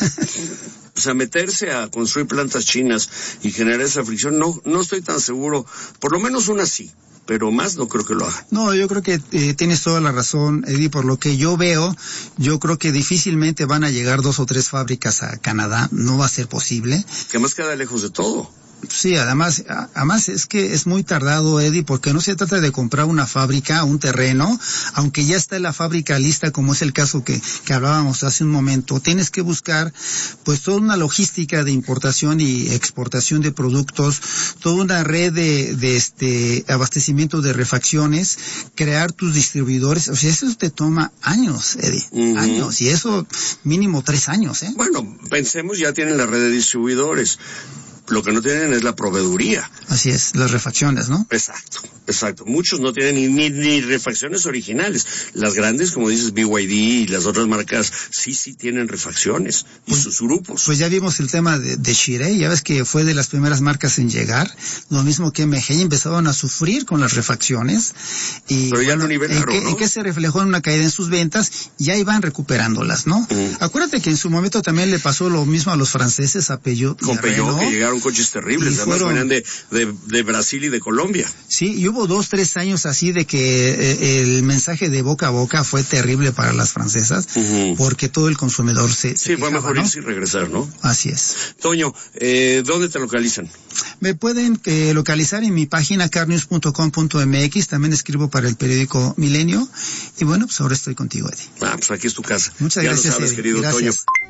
o sea, meterse a construir plantas chinas y generar esa fricción, no, no estoy tan seguro. Por lo menos una sí, pero más no creo que lo hagan. No, yo creo que eh, tienes toda la razón, Eddie, por lo que yo veo, yo creo que difícilmente van a llegar dos o tres fábricas a Canadá, no va a ser posible. Que más queda lejos de todo. Sí, además, además es que es muy tardado, Eddie, porque no se trata de comprar una fábrica, un terreno, aunque ya está la fábrica lista, como es el caso que, que hablábamos hace un momento. Tienes que buscar, pues, toda una logística de importación y exportación de productos, toda una red de, de este abastecimiento de refacciones, crear tus distribuidores. O sea, eso te toma años, Eddie, uh-huh. años, y eso mínimo tres años, ¿eh? Bueno, pensemos, ya tienen la red de distribuidores. Lo que no tienen es la proveeduría. Así es, las refacciones, ¿no? Exacto, exacto. Muchos no tienen ni, ni, ni refacciones originales. Las grandes, como dices, B Y D y las otras marcas, sí, sí tienen refacciones y pues, sus grupos. Pues ya vimos el tema de, de Shirei, ya ves que fue de las primeras marcas en llegar. Lo mismo que M G, empezaron a sufrir con las refacciones. Y, Pero ya bueno, lo nivelaron, ¿en qué, ¿no? ¿En qué se reflejó? En una caída en sus ventas, ya iban recuperándolas, ¿no? Mm. Acuérdate que en su momento también le pasó lo mismo a los franceses, a Peugeot. Con Peugeot, que llegaron coches terribles, y además fueron, venían de, de, de Brasil y de Colombia. Sí, y hubo dos, tres años así de que eh, el mensaje de boca a boca fue terrible para las francesas, uh-huh. porque todo el consumidor se, se Sí, fue quejaba, mejor ¿no? irse y regresar, ¿no? Así es. Toño, eh, ¿dónde te localizan? Me pueden eh, localizar en mi página carnews punto com punto m x, también escribo para el periódico Milenio, y bueno, pues ahora estoy contigo, Eddie. Ah, pues aquí es tu casa. Muchas ya gracias, lo sabes, Eddie. querido Gracias. Toño.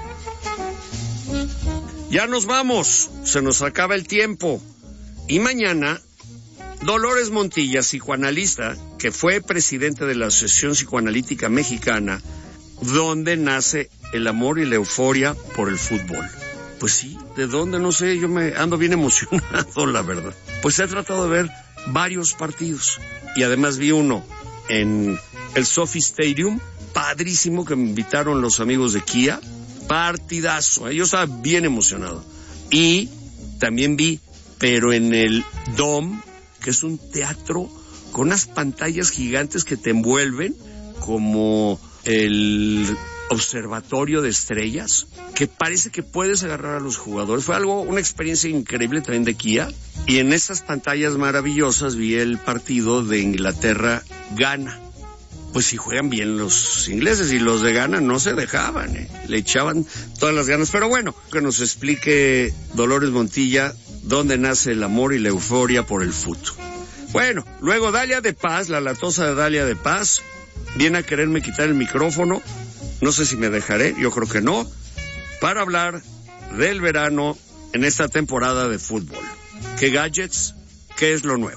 Ya nos vamos, se nos acaba el tiempo. Y mañana, Dolores Montilla, psicoanalista, que fue presidente de la Asociación Psicoanalítica Mexicana, donde nace el amor y la euforia por el fútbol. Pues sí, ¿de dónde? No sé, yo me ando bien emocionado, la verdad. Pues he tratado de ver varios partidos. Y además vi uno en el Sophie Stadium, padrísimo, que me invitaron los amigos de Kia. Partidazo, yo estaba bien emocionado. Y también vi, pero en el Dome, que es un teatro con unas pantallas gigantes que te envuelven, como el observatorio de estrellas que parece que puedes agarrar a los jugadores. Fue algo, una experiencia increíble también de Kia. Y en estas pantallas maravillosas vi el partido de Inglaterra-Ghana. Pues si juegan bien los ingleses, y los de Ghana no se dejaban, ¿eh? Le echaban todas las ganas. Pero bueno, que nos explique Dolores Montilla dónde nace el amor y la euforia por el fútbol. Bueno, luego Dalia de Paz, la latosa de Dalia de Paz, viene a quererme quitar el micrófono. No sé si me dejaré, yo creo que no, para hablar del verano en esta temporada de fútbol. ¿Qué gadgets? ¿Qué es lo nuevo?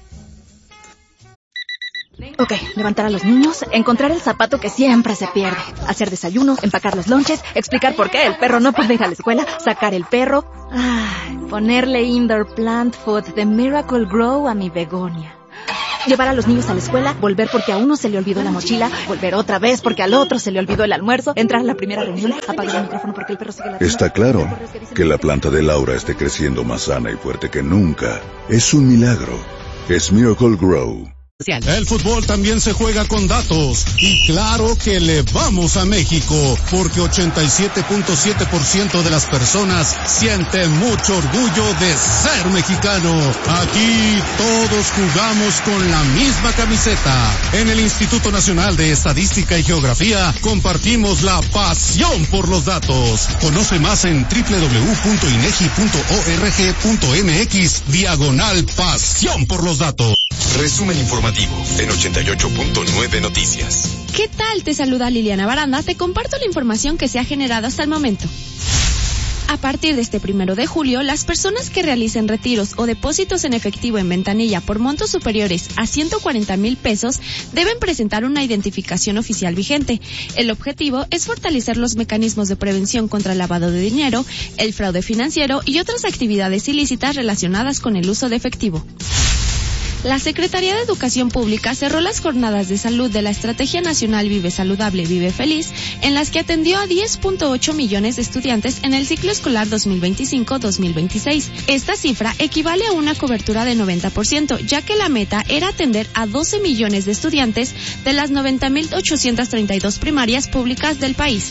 Ok, levantar a los niños, encontrar el zapato que siempre se pierde, hacer desayuno, empacar los lonches, explicar por qué el perro no puede ir a la escuela, sacar el perro, ay, ponerle indoor plant food de Miracle Grow a mi begonia. Llevar a los niños a la escuela, volver porque a uno se le olvidó la mochila, volver otra vez porque al otro se le olvidó el almuerzo, entrar a la primera reunión, apagar el micrófono porque el perro sigue ladrando. Está claro que la planta de Laura esté creciendo más sana y fuerte que nunca. Es un milagro. Es Miracle Grow. El fútbol también se juega con datos y claro que le vamos a México porque ochenta y siete punto siete por ciento de las personas sienten mucho orgullo de ser mexicano. Aquí todos jugamos con la misma camiseta. En el Instituto Nacional de Estadística y Geografía compartimos la pasión por los datos. Conoce más en doble u doble u doble u punto inegi punto org punto mx diagonal pasión por los datos. Resumen informativo en ochenta y ocho punto nueve Noticias. ¿Qué tal? Te saluda Liliana Baranda. Te comparto la información que se ha generado hasta el momento. A partir de este primero de julio, las personas que realicen retiros o depósitos en efectivo en ventanilla por montos superiores a ciento cuarenta mil pesos deben presentar una identificación oficial vigente. El objetivo es fortalecer los mecanismos de prevención contra el lavado de dinero, el fraude financiero y otras actividades ilícitas relacionadas con el uso de efectivo. La Secretaría de Educación Pública cerró las jornadas de salud de la Estrategia Nacional Vive Saludable, Vive Feliz, en las que atendió a diez punto ocho millones de estudiantes en el ciclo escolar dos mil veinticinco dos mil veintiséis. Esta cifra equivale a una cobertura de noventa por ciento, ya que la meta era atender a doce millones de estudiantes de las noventa mil ochocientas treinta y dos primarias públicas del país.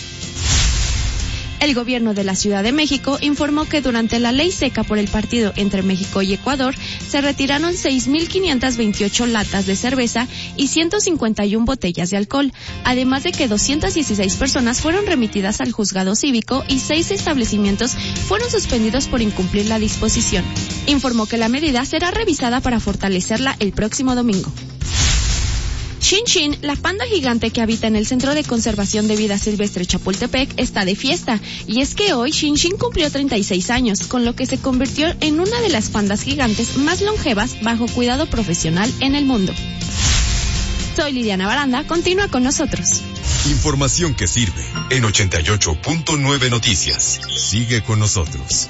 El gobierno de la Ciudad de México informó que durante la ley seca por el partido entre México y Ecuador se retiraron seis mil quinientas veintiocho latas de cerveza y ciento cincuenta y una botellas de alcohol, además de que doscientas dieciséis personas fueron remitidas al juzgado cívico y seis establecimientos fueron suspendidos por incumplir la disposición. Informó que la medida será revisada para fortalecerla el próximo domingo. Shin Shin, la panda gigante que habita en el Centro de Conservación de Vida Silvestre Chapultepec, está de fiesta, y es que hoy Shin Shin cumplió treinta y seis años, con lo que se convirtió en una de las pandas gigantes más longevas bajo cuidado profesional en el mundo. Soy Liliana Baranda, continúa con nosotros. Información que sirve en ochenta y ocho punto nueve Noticias. Sigue con nosotros.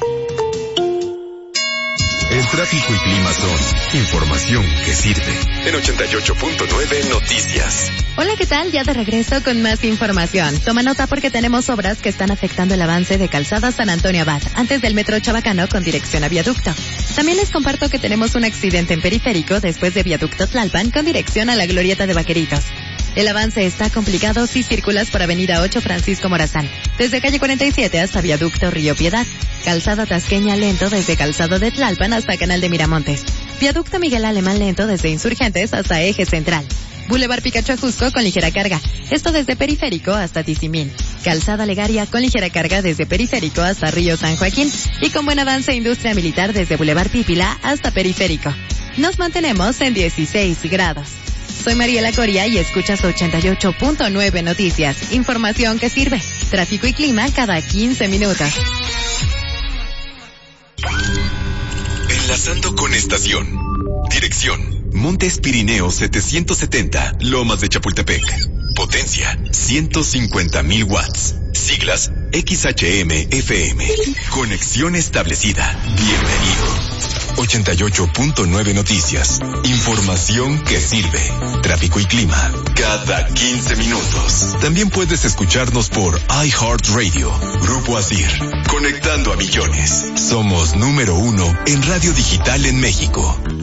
El tráfico y clima son información que sirve en ochenta y ocho punto nueve Noticias. Hola, ¿qué tal? Ya de regreso con más información. Toma nota porque tenemos obras que están afectando el avance de Calzada San Antonio Abad, antes del Metro Chabacano con dirección a Viaducto. También les comparto que tenemos un accidente en Periférico después de Viaducto Tlalpan con dirección a la Glorieta de Vaqueritos. El avance está complicado si circulas por Avenida ocho Francisco Morazán, desde calle cuarenta y siete hasta Viaducto Río Piedad. Calzada Tasqueña lento desde Calzado de Tlalpan hasta Canal de Miramontes. Viaducto Miguel Alemán lento desde Insurgentes hasta Eje Central. Boulevard Picacho Ajusco con ligera carga, esto desde Periférico hasta Tizimín. Calzada Legaria con ligera carga desde Periférico hasta Río San Joaquín y con buen avance Industria Militar desde Boulevard Pípila hasta Periférico. Nos mantenemos en dieciséis grados. Soy Mariela Coria y escuchas ochenta y ocho punto nueve Noticias. Información que sirve. Tráfico y clima cada quince minutos. Enlazando con estación. Dirección: Montes Pirineos setecientos setenta, Lomas de Chapultepec. Potencia: ciento cincuenta mil watts. Siglas: X H M F M. Conexión establecida. Bienvenido. ochenta y ocho punto nueve Noticias. Información que sirve. Tráfico y clima cada quince minutos. También puedes escucharnos por iHeartRadio. Grupo Asir. Conectando a millones. Somos número uno en radio digital en México.